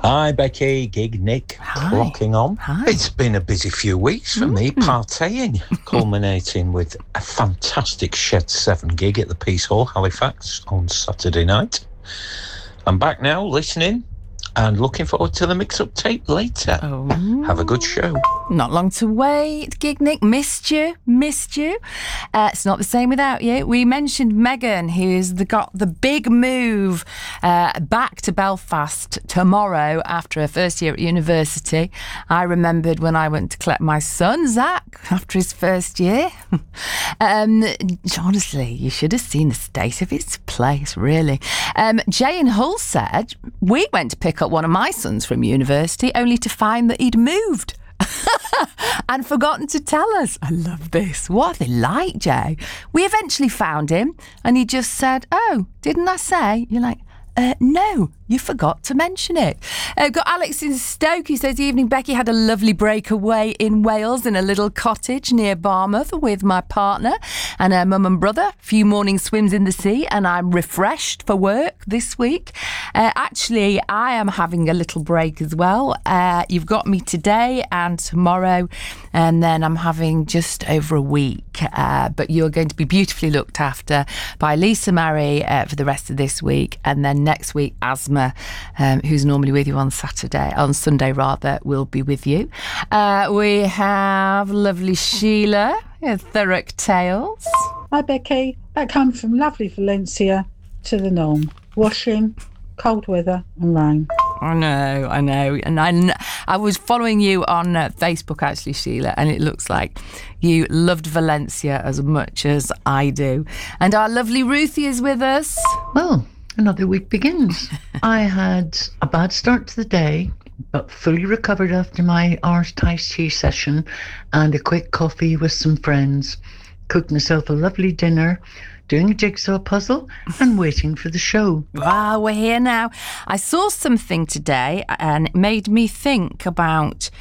Hi, Becky. Gig Nick. Hi. Clocking on. Hi. It's been a busy few weeks for me, partying, culminating with a fantastic Shed 7 gig at the Peace Hall, Halifax, on Saturday night. I'm back now, listening and looking forward to the mix-up tape later. Oh. Have a good show. Not long to wait, Gig Nick. Missed you. It's not the same without you. We mentioned Megan, who's got the big move back to Belfast tomorrow after her first year at university. I remembered when I went to collect my son, Zach, after his first year. Honestly, you should have seen the state of its place, really. Jay in Hull said, we went to pick up one of my sons from university only to find that he'd moved. And forgotten to tell us. I love this. What are they like, Jay? We eventually found him and he just said, oh, didn't I say? You're like, no, you forgot to mention it. Got Alex in Stoke who says, evening, Becky, had a lovely breakaway in Wales in a little cottage near Barmouth with my partner and her mum and brother. A few morning swims in the sea and I'm refreshed for work this week. Actually, I am having a little break as well. You've got me today and tomorrow and then I'm having just over a week. But you're going to be beautifully looked after by Lisa Murray for the rest of this week, and then next week Asma, who's normally with you on Sunday will be with you. We have lovely Sheila, Thurrock Tales. Hi Becky, back home from lovely Valencia to the norm. Washing, cold weather and rain. I know. And I was following you on Facebook, actually, Sheila, and it looks like you loved Valencia as much as I do. And our lovely Ruthie is with us. Well, another week begins. I had a bad start to the day, but fully recovered after my Irish Tai Chi session and a quick coffee with some friends. Cooked myself a lovely dinner, doing a jigsaw puzzle and waiting for the show. Wow, we're here now. I saw something today and it made me think about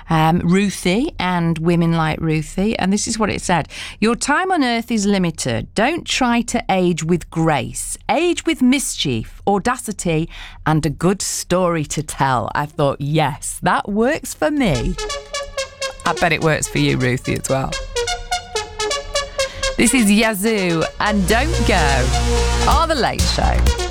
Ruthie and women like Ruthie. And this is what it said. Your time on earth is limited. Don't try to age with grace. Age with mischief, audacity and a good story to tell. I thought, yes, that works for me. I bet it works for you, Ruthie, as well. This is Yazoo and Don't Go on The Late Show.